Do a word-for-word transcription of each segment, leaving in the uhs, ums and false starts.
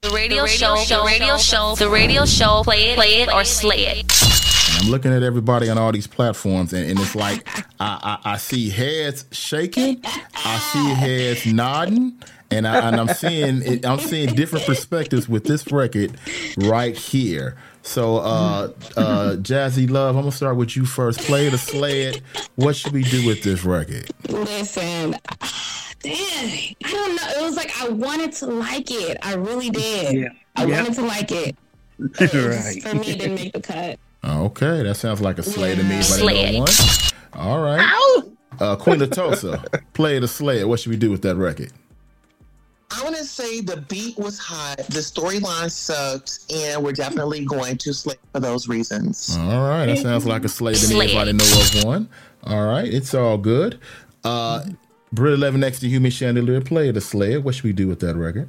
The radio, the radio show, show, the radio show, the radio show, play it, play it, or slay it. And I'm looking at everybody on all these platforms, and, and it's like I, I, I see heads shaking, I see heads nodding, and, I, and I'm seeing it, I'm seeing different perspectives with this record right here. So, uh, uh, Jazzy Love, I'm gonna start with you first. Play it or slay it. What should we do with this record? Listen. Dang, I don't know. It was like I wanted to like it. I really did. Yeah. I yeah. wanted to like it. Right. For me, it didn't make the cut. Okay, that sounds like a slay yeah. to me. Slay one. All right. Uh, Queen Latasha, play it or slay it. What should we do with that record? I want to say the beat was hot, the storyline sucked, and we're definitely going to slay for those reasons. All right, that sounds like a slay to me if I didn't know of one. All right, it's all good. Uh, Britt eleven next to Human Chandelier, play it or slay it. What should we do with that record?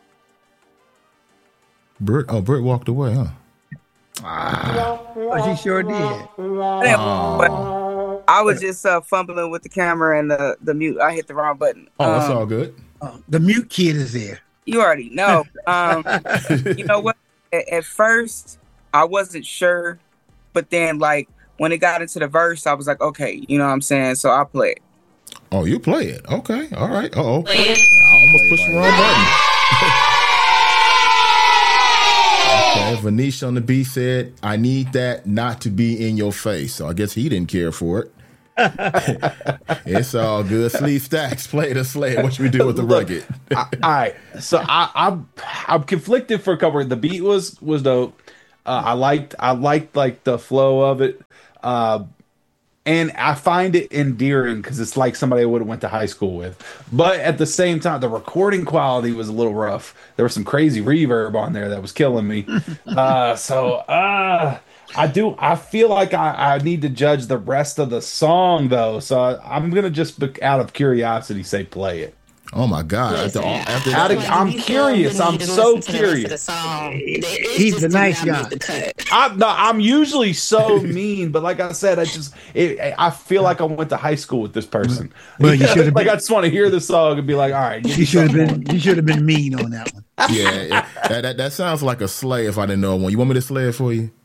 Britt, oh, Britt walked away, huh? Ah, oh, she sure did. Oh. I was just uh, fumbling with the camera and the, the mute. I hit the wrong button. Oh, um, that's all good. Uh, the mute kid is there. You already know. Um, you know what? At, at first, I wasn't sure, but then, like, when it got into the verse, I was like, okay, you know what I'm saying? So I'll play it. Oh, you play it. Okay. All right. Uh-oh. I almost pushed the wrong button. Okay. Vanish on the beat said, I need that not to be in your face. So I guess he didn't care for it. It's all good. Sleeve Stacks, play it or slay it. What should we do with the Look, record? I, all right. So I, I'm I'm conflicted for a couple. The beat was was dope. Uh, I liked I liked like the flow of it. Uh, And I find it endearing because it's like somebody I would have went to high school with. But at the same time, the recording quality was a little rough. There was some crazy reverb on there that was killing me. uh, so uh, I do. I feel like I, I need to judge the rest of the song, though. So I, I'm going to just, out of curiosity, say play it. Oh my God! Listen, after, after Out of, I'm curious. I'm so curious. He's the nice guy. I'm no, I'm usually so mean, but like I said, I just it, I feel like I went to high school with this person. Well, you should have like been, I just want to hear the song and be like, all right, you should have been you should have been mean on that one. Yeah, yeah. That, that that sounds like a slay if I didn't know one. You want me to slay it for you?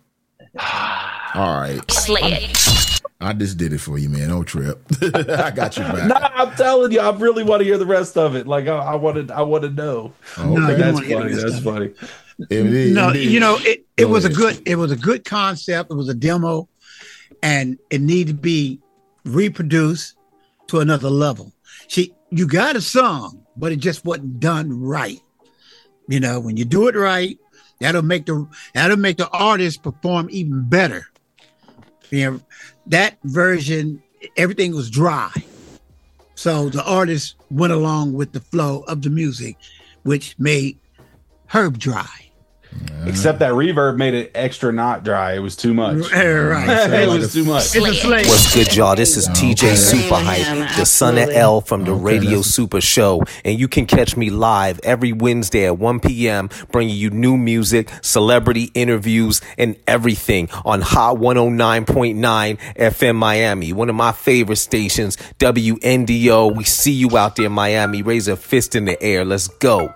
All right, slay it. I just did it for you, man. No trip. I got you back. No, I'm telling you, I really want to hear the rest of it. Like I, I wanted, I want to know. Okay. No, that's funny. That's funny. Indeed, no, indeed. you know, it, it Go was ahead. a good, it was a good concept. It was a demo, and it needed to be reproduced to another level. She, you got a song, but it just wasn't done right. You know, when you do it right, that'll make the that'll make the artist perform even better. You know, that version, everything was dry. So the artist went along with the flow of the music, which made Herb dry. Except that reverb made it extra not dry. It was too much. Right. It was too much. It's a slave. What's good, y'all? This is T J Superhype, the son of L from the Okay, Radio that's- Super Show. And you can catch me live every Wednesday at one p.m., bringing you new music, celebrity interviews, and everything on Hot one oh nine point nine F M Miami. One of my favorite stations, W N D O. We see you out there, Miami. Raise a fist in the air. Let's go.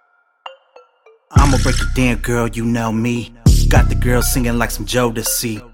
I'ma break it down, girl, you know me. Got the girl singing like some Jodeci.